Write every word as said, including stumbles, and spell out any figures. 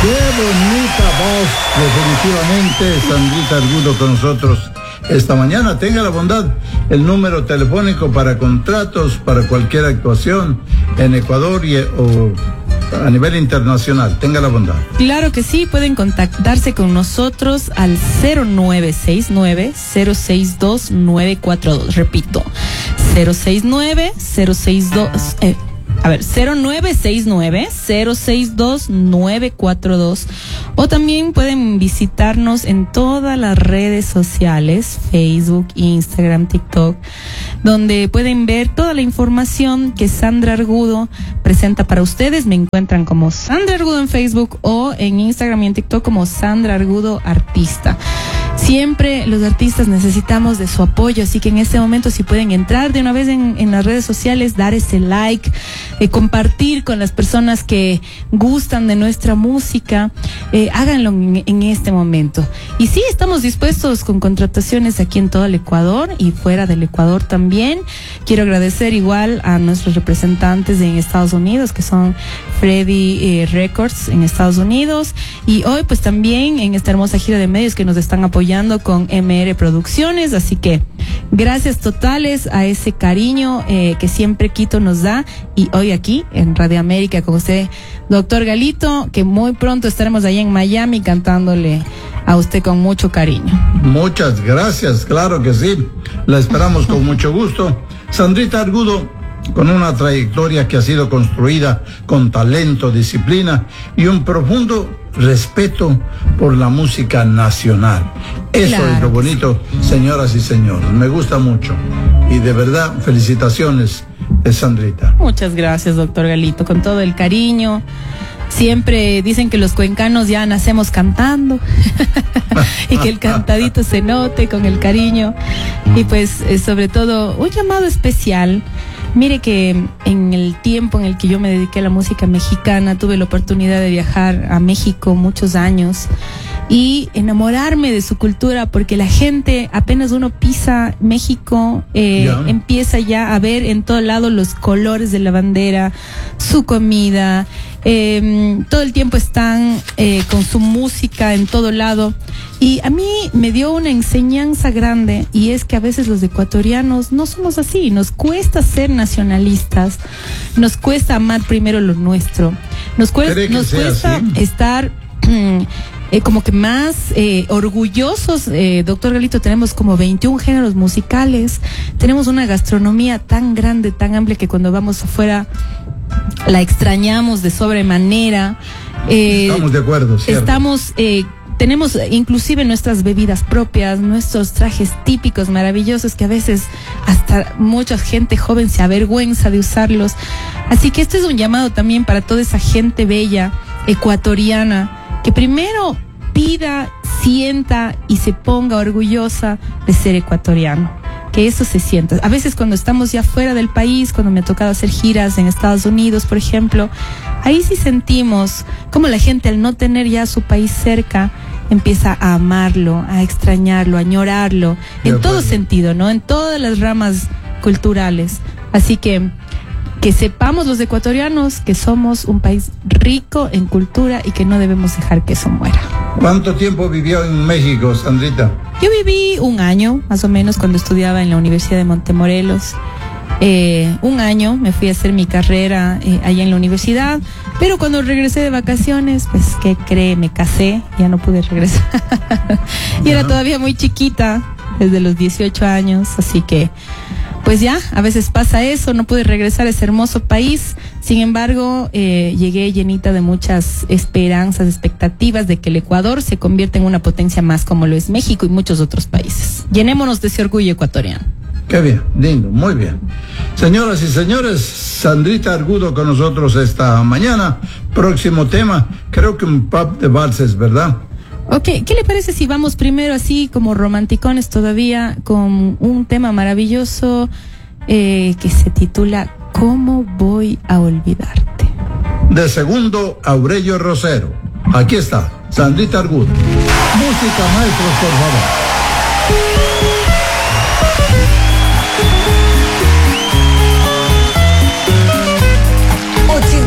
Qué bonita voz, definitivamente, Sandrita Argudo con nosotros esta mañana. Tenga la bondad, el número telefónico para contratos, para cualquier actuación en Ecuador y, o a nivel internacional. Tenga la bondad. Claro que sí, pueden contactarse con nosotros al cero nueve seis nueve, cero seis dos, nueve cuatro dos. Repito, cero seis nueve, cero seis dos... Eh, A ver, cero nueve seis nueve, cero seis dos, nueve cuatro dos. O también pueden visitarnos en todas las redes sociales, Facebook, Instagram, TikTok, donde pueden ver toda la información que Sandra Argudo presenta para ustedes. Me encuentran como Sandra Argudo en Facebook o en Instagram y en TikTok como Sandra Argudo Artista. Siempre los artistas necesitamos de su apoyo, así que en este momento si pueden entrar de una vez en, en las redes sociales, dar ese like, eh, compartir con las personas que gustan de nuestra música, eh, háganlo en, en este momento. Y sí, estamos dispuestos con contrataciones aquí en todo el Ecuador y fuera del Ecuador también. Quiero agradecer igual a nuestros representantes en Estados Unidos, que son Freddy eh, Records en Estados Unidos, y hoy pues también en esta hermosa gira de medios que nos están apoyando con M R Producciones, así que gracias totales a ese cariño eh, que siempre Quito nos da, y hoy aquí en Radio América con usted, doctor Galito, que muy pronto estaremos allá en Miami cantándole a usted con mucho cariño. Muchas gracias, claro que sí, la esperamos con mucho gusto. Sandrita Argudo, con una trayectoria que ha sido construida con talento, disciplina y un profundo respeto por la música nacional. Eso claro. Es lo bonito, señoras y señores. Me gusta mucho. Y de verdad, felicitaciones, Sandrita. Muchas gracias, doctor Galito, con todo el cariño. Siempre dicen que los cuencanos ya nacemos cantando y que el cantadito se note con el cariño. Y pues, eh, sobre todo, un llamado especial. Mire que en el tiempo en el que yo me dediqué a la música mexicana, tuve la oportunidad de viajar a México muchos años y enamorarme de su cultura, porque la gente, apenas uno pisa México, eh, yeah. empieza ya a ver en todo lado los colores de la bandera, su comida, eh, todo el tiempo están eh, con su música en todo lado. Y a mí me dio una enseñanza grande, y es que a veces los ecuatorianos no somos así. Nos cuesta ser nacionalistas, nos cuesta amar primero lo nuestro, nos cuesta, nos cuesta así? estar eh, como que más eh, orgullosos. eh, Doctor Galito, tenemos como veintiún géneros musicales, tenemos una gastronomía tan grande, tan amplia, que cuando vamos afuera la extrañamos de sobremanera. eh, Estamos de acuerdo, ¿cierto? Estamos... Eh, Tenemos inclusive nuestras bebidas propias, nuestros trajes típicos maravillosos que a veces hasta mucha gente joven se avergüenza de usarlos. Así que este es un llamado también para toda esa gente bella ecuatoriana, que primero pida, sienta y se ponga orgullosa de ser ecuatoriano. Que eso se sienta. A veces cuando estamos ya fuera del país, cuando me ha tocado hacer giras en Estados Unidos, por ejemplo, ahí sí sentimos cómo la gente, al no tener ya su país cerca, empieza a amarlo, a extrañarlo, a añorarlo, en todo sentido, ¿no? En todas las ramas culturales. Así que que sepamos los ecuatorianos que somos un país rico en cultura y que no debemos dejar que eso muera. ¿Cuánto tiempo vivió en México, Sandrita? Yo viví un año, más o menos, cuando estudiaba en la Universidad de Montemorelos. Eh, un año me fui a hacer mi carrera eh, allá en la universidad, pero cuando regresé de vacaciones, pues, ¿qué cree? Me casé, ya no pude regresar. Y era todavía muy chiquita, desde los dieciocho años, así que pues ya, a veces pasa eso, no pude regresar a ese hermoso país. Sin embargo, eh, llegué llenita de muchas esperanzas, expectativas de que el Ecuador se convierta en una potencia más, como lo es México y muchos otros países. Llenémonos de ese orgullo ecuatoriano. Qué bien, lindo, muy bien. Señoras y señores, Sandrita Argudo con nosotros esta mañana. Próximo tema, creo que un pub de valses, ¿verdad? Ok, ¿qué le parece si vamos primero así como romanticones todavía con un tema maravilloso eh, que se titula ¿Cómo voy a olvidarte? De segundo, Aurelio Rosero. Aquí está, Sandrita Argudo. Música, maestros, por favor.